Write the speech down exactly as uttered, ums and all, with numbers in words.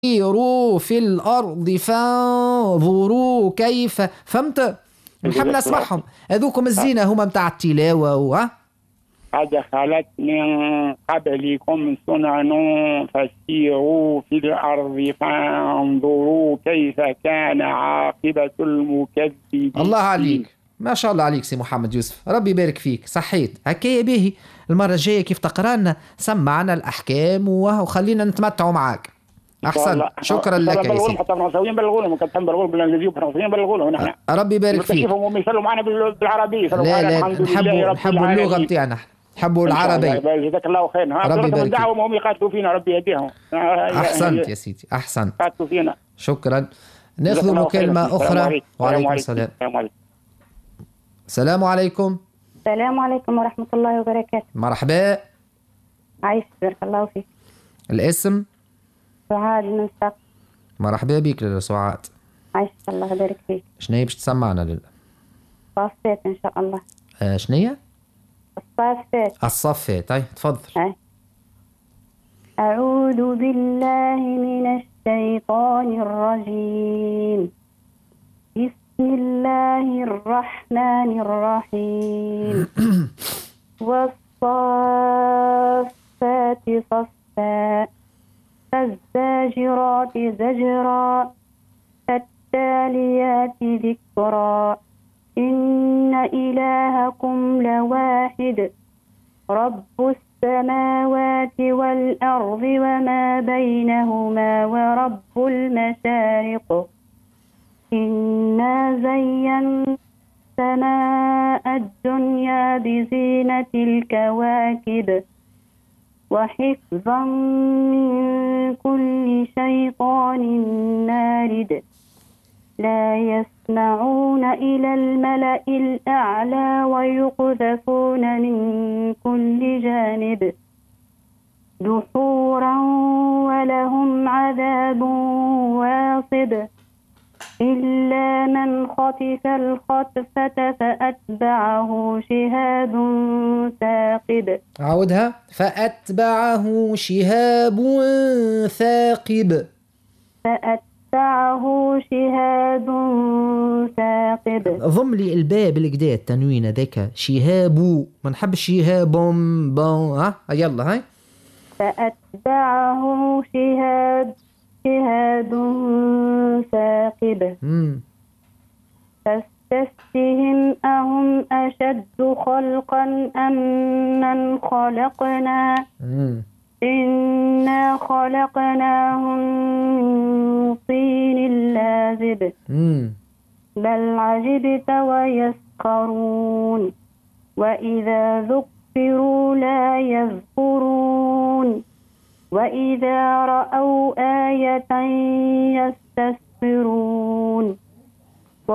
سيروا في الأرض فانظروا كيف. فهمت؟ نحب نسمعهم هذوكم الزينة هما متاع التلاوة وها. قد خلت من قبلكم سنن فسيروا في الأرض فانظروا كيف كان عاقبة المكذبين. الله عليك، ما شاء الله عليك سي محمد يوسف، ربي يبارك فيك. صحيت هكايا باهي. المرة الجاية كيف تقرانا سمعنا الأحكام وخلينا نتمتعوا معاك. أحسن، شكرا لك يا سيدي. فرنساويين بلغولهم وكتم بلغولهم بالانجليزيه وفرنسيين بلغولهم ونحن ربي يبارك فيك. نكتشفهم ويسلوا معنا بالعربيه. لا لا نحبوا نحبوا اللغه نتاعنا، نحبوا العربيه. جزاك الله خير. ربي يبارك فيك. دعوهم وهم يقاتلوا فينا ربي يهديهم. احسنت يا سيدي احسنت. قاتلوا فينا. شكرا. ناخذ مكالمه اخرى. وعليكم السلام. السلام عليكم. السلام عليكم ورحمه الله وبركاته. مرحبا. عايش بارك الله فيك. الاسم؟ سعاد من ساق. مرحبا بك لاله سعاد. عايش الله يبارك فيك. شنو باش تسمعنا لاله؟ الصافات ان شاء الله. آه شنو هي؟ الصافات. الصافات. طيب تفضل. أي. أعوذ بالله من الشيطان الرجيم. بسم الله الرحمن الرحيم. والصافات صفا فالزاجرات زجرا فالتاليات ذكرا إن إلهكم لواحد رب السماوات والأرض وما بينهما ورب المشارق إنا زينا السماء الدنيا بزينة الكواكب وحفظا من كل شيطان مارد لا يسمعون إلى الملأ الأعلى ويقذفون من كل جانب دحورا ولهم عذاب واصب إلا من خطف الخطفة فأتبعه شهاب ثاقب. عودها. فأتبعه شهاب ثاقب. فأتبعه شهاب ثاقب. ضم لي الباب الكدا التنوين ذاك شهاب، ما نحب شهاب بون. ها يلا هاي. فأتبعه شهاب شهاب ثاقب. فاستفتهم أهم أشد خلقا أم من خلقنا مم. إنا خلقناهم من طين لازب مم. بل عجبت ويسخرون وإذا ذكروا لا يذكرون وإذا رأوا آية يستسخرون